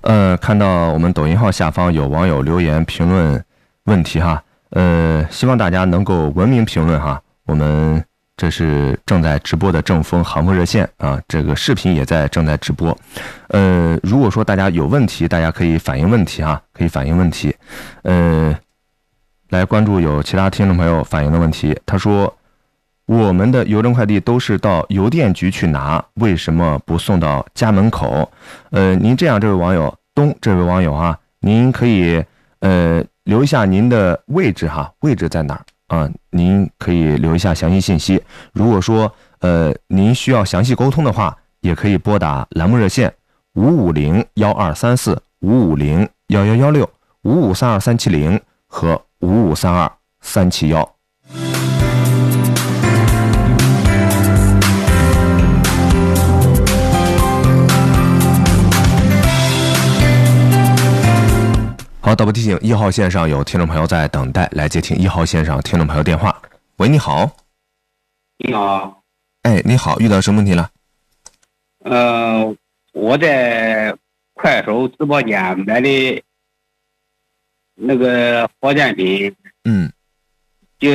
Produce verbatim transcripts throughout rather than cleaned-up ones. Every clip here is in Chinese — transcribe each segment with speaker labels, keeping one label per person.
Speaker 1: 呃，看到我们抖音号下方有网友留言评论问题哈，呃，希望大家能够文明评论哈。我们这是正在直播的正风航风热线啊，这个视频也在正在直播。呃，如果说大家有问题，大家可以反映问题哈，可以反映问题。呃，来关注有其他听众朋友反映的问题。他说，我们的邮政快递都是到邮电局去拿，为什么不送到家门口？呃，您这样，这位网友东，这位网友啊，您可以呃留一下您的位置哈，位置在哪儿啊？您可以留一下详细信息。如果说呃您需要详细沟通的话，也可以拨打栏目热线五五零幺二三四五五零幺幺幺六五五三二三七零和五五三二三七幺。好，导播提醒，一号线上有听众朋友在等待，来接听一号线上听众朋友电话。喂，你好。
Speaker 2: 你好。
Speaker 1: 哎，你好，遇到什么问题了？
Speaker 2: 呃，我在快手直播间买的那个保健品，
Speaker 1: 嗯，
Speaker 2: 就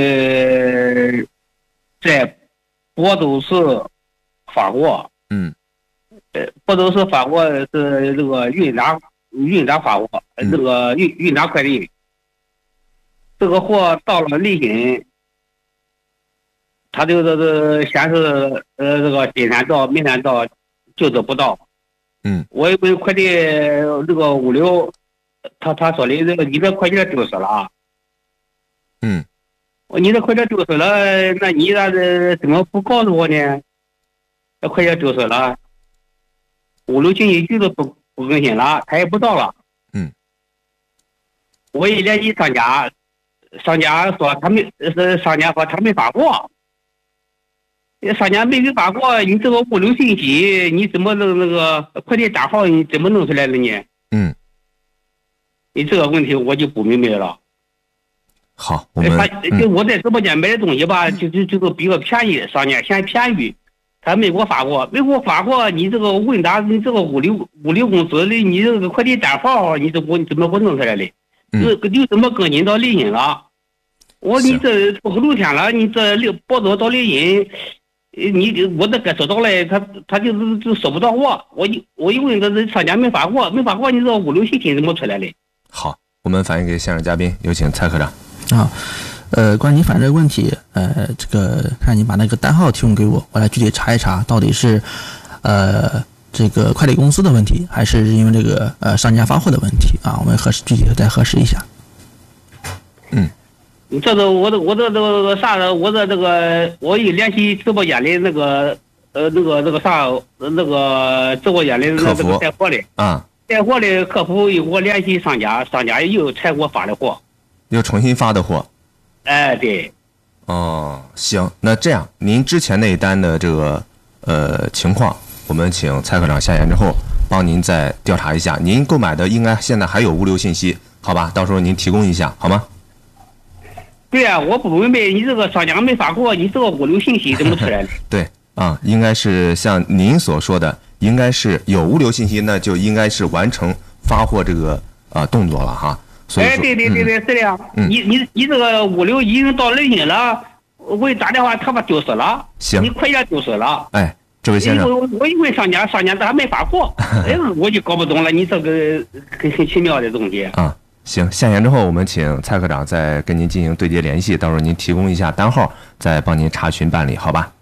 Speaker 2: 在博州市法国，
Speaker 1: 嗯，
Speaker 2: 呃，博州市法国是这个运达。运达法国，这个运运达快递，这个货到了利辛，他就这个显示呃这个今天到明天到，就是不到。
Speaker 1: 嗯，
Speaker 2: 我一问快递这个物流，他他说的这个你的快件丢失了。
Speaker 1: 嗯，
Speaker 2: 你的快件丢失了，那你咋的怎么不告诉我呢？这快件丢失了，物流信息局都不。不更新了，他也不到了。
Speaker 1: 嗯，
Speaker 2: 我一联系商家，商家说他没，是商家说他没发货。商家没给发货，你这个物流信息你怎么弄那个快递单号你怎么弄出来的呢？
Speaker 1: 嗯，
Speaker 2: 你这个问题我就不明白了。
Speaker 1: 好，我们
Speaker 2: 就我在直播间买的东西吧，就就就是比较便宜，商家嫌便宜。他没给我发过，没给我发过。你这个问答，你这个物流物流公司的，你这个快递单号，你怎么你怎么不弄出来的？这个就怎么更新到利辛了？我你这不六天了，你这六报道到利辛，你我这该收到了，他他就是就收不到货。我一我一问，这这商家没发货，没发货，你这个物流信息怎么出来的？
Speaker 1: 好，我们反映给现场嘉宾，有请蔡科长。
Speaker 3: 啊。呃，关于您反映这个问题，呃，这个看您把那个单号提供给我，我来具体查一查，到底是，呃，这个快递公司的问题，还是因为这个呃商家发货的问题啊？我们核实具体的再核实一下。
Speaker 1: 嗯，
Speaker 2: 这个我这我这这个啥的，我这这个我一联系直播间的那个呃那个那个啥那个直播间的那个带货的
Speaker 1: 啊，
Speaker 2: 带货的客服又给我联系商家，商家又才给我发的货，
Speaker 1: 又重新发的货。
Speaker 2: 哎，对。
Speaker 1: 哦，行，那这样，您之前那一单的这个呃情况，我们请蔡科长下线之后，帮您再调查一下。您购买的应该现在还有物流信息，好吧？到时候您提供一下，好吗？
Speaker 2: 对啊，我不明白，你这个商家没发货，你这个物流信息怎么出来的？
Speaker 1: 对啊，应该是像您所说的，应该是有物流信息，那就应该是完成发货这个啊动作了哈。
Speaker 2: 哎，对对对对，是的呀。
Speaker 1: 嗯、
Speaker 2: 你你你这个物流已经到利辛了，我一打电话，他把丢失了。
Speaker 1: 行，
Speaker 2: 你快件丢失了。
Speaker 1: 哎，这位先生，
Speaker 2: 我我一问商家，商家他还没发货，哎，我就搞不懂了，你这个很很奇妙的东西
Speaker 1: 啊。行，下线之后，我们请蔡科长再跟您进行对接联系，到时候您提供一下单号，再帮您查询办理，好吧？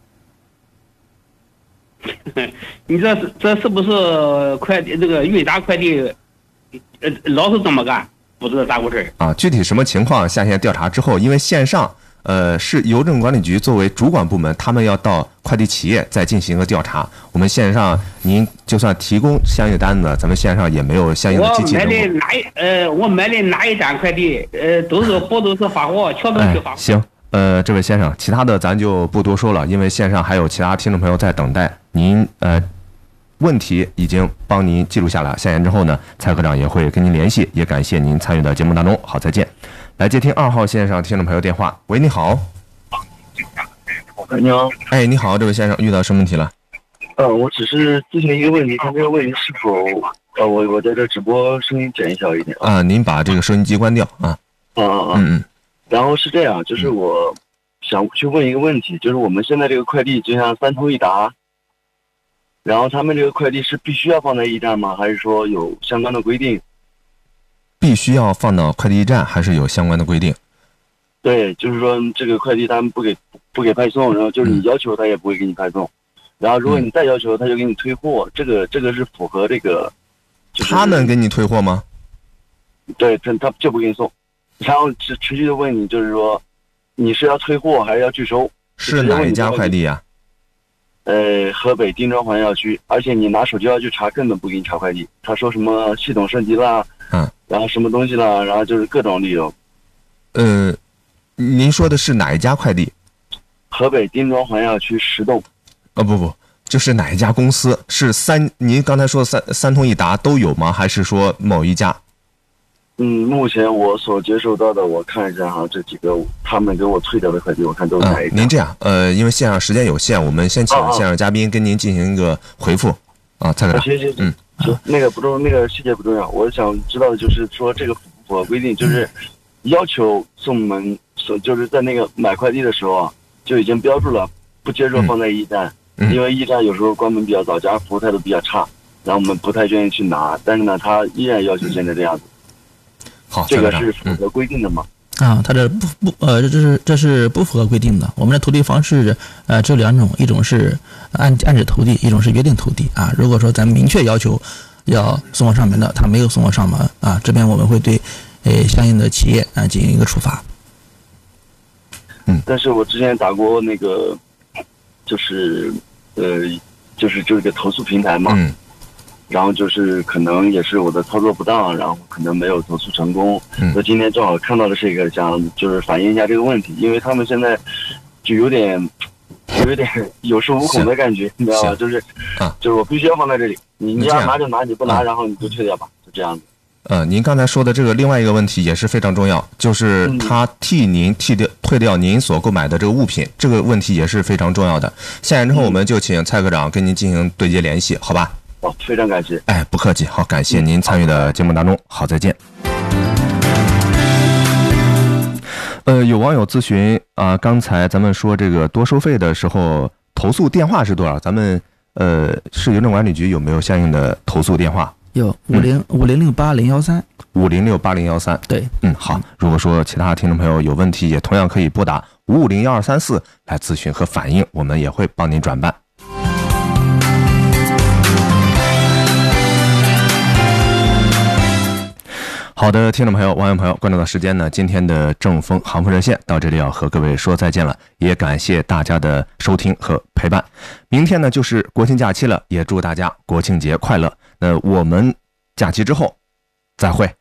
Speaker 2: 你这是这是不是快递这个运达快递，呃，老是这么干？不知道咋回事
Speaker 1: 啊？具体什么情况？下线调查之后，因为线上呃是邮政管理局作为主管部门，他们要到快递企业再进行一个调查。我们线上您就算提供相应单子，咱们线上也没有相应的机器人。
Speaker 2: 我买的哪一呃，我买的哪一单快递？呃，都是博州市发货，桥东区发货。
Speaker 1: 哎、行，呃，这位先生，其他的咱就不多说了，因为线上还有其他听众朋友在等待您呃。问题已经帮您记录下来，下线之后呢，蔡科长也会跟您联系，也感谢您参与到节目当中。好，再见。来接听二号线上听众朋友电话。喂，你好。
Speaker 4: 你好。
Speaker 1: 哎，你好，这位先生遇到什么问题了？
Speaker 4: 呃，我只是咨询一个问题，看这个问题是否呃，我我在这直播声音减小一点啊。
Speaker 1: 啊，您把这个收音机关掉啊。
Speaker 4: 啊啊啊！
Speaker 1: 嗯嗯。
Speaker 4: 然后是这样，就是我想去问一个问题，就是我们现在这个快递就像三通一达，然后他们这个快递是必须要放在驿站吗？还是说有相关的规定？
Speaker 1: 必须要放到快递驿站，还是有相关的规定？
Speaker 4: 对，就是说这个快递他们不给不给派送，然后就是你要求他也不会给你派送，然后如果你再要求他就给你退货，这个这个是符合这个、就是。
Speaker 1: 他们给你退货吗？
Speaker 4: 对，他他就不给你送，然后持持续的问你，就是说你是要退货还是要拒收？
Speaker 1: 是哪一家快递呀、
Speaker 4: 啊？呃，河北丁庄环校区，而且你拿手机要去查，根本不给你查快递，他说什么系统升级啦，
Speaker 1: 嗯，
Speaker 4: 然后什么东西啦，然后就是各种理由。
Speaker 1: 呃，您说的是哪一家快递？
Speaker 4: 河北丁庄环校区十栋。
Speaker 1: 哦不不，就是哪一家公司？是三？您刚才说三三通一达都有吗？还是说某一家？
Speaker 4: 嗯，目前我所接收到的，我看一下哈，这几个他们给我退掉的快递，我看都是哪一家、
Speaker 1: 嗯。您这样，呃，因为线上时间有限，我们先请线上嘉宾跟您进行一个回复啊，蔡科长。
Speaker 4: 行行行，嗯，行，那个不重，那个细节不重要，我想知道的就是说这个符不符合规定，就是要求送门，就是在那个买快递的时候啊，就已经标注了不接受放在驿站、嗯，因为驿站有时候关门比较早，加上服务态度比较差，然后我们不太愿意去拿，但是呢，他依然要求现在这样子。
Speaker 1: 好，
Speaker 4: 这个是符合规定的吗？
Speaker 3: 嗯、啊，它这不不呃，这是这是不符合规定的。我们的投递方式呃只有两种，一种是按按址投递，一种是约定投递啊。如果说咱明确要求要送货上门的，他没有送货上门啊，这边我们会对呃相应的企业啊进行一个处罚。
Speaker 4: 嗯，但是我之前打过那个，就是呃，就是就是个投诉平台嘛。
Speaker 1: 嗯。
Speaker 4: 然后就是可能也是我的操作不当，然后可能没有投诉成功。
Speaker 1: 嗯，
Speaker 4: 我今天正好看到的是一个，想就是反映一下这个问题，因为他们现在就有点有点有恃无恐的感觉，你知道吧？就是啊，就是我必须要放在这里，你你要拿就拿，你不拿、嗯、然后你就退掉吧，就这样子。
Speaker 1: 呃，您刚才说的这个另外一个问题也是非常重要，就是他替您替掉退掉您所购买的这个物品，这个问题也是非常重要的。下线之后，我们就请蔡科长跟您进行对接联系，好吧？
Speaker 4: 哦，非常感谢。
Speaker 1: 哎，不客气。好，感谢您参与的节目当中。好，再见。呃，有网友咨询啊、呃，刚才咱们说这个多收费的时候，投诉电话是多少？咱们呃，市邮政管理局有没有相应的投诉电话？
Speaker 3: 有五零五零六八零幺三
Speaker 1: 五零六八零幺三。
Speaker 3: 对，
Speaker 1: 嗯，好。如果说其他听众朋友有问题，也同样可以拨打五五零幺二三四来咨询和反映，我们也会帮您转办。好的，听众朋友、网友朋友，关注到时间呢，今天的正风航空热线到这里要和各位说再见了，也感谢大家的收听和陪伴。明天呢就是国庆假期了，也祝大家国庆节快乐。那我们假期之后再会。